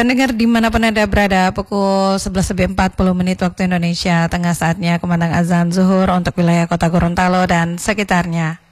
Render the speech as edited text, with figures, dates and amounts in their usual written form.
Pendengar dimanapun Anda berada, pukul 11.40 waktu Indonesia Tengah, saatnya kumandang azan zuhur untuk wilayah kota Gorontalo dan sekitarnya.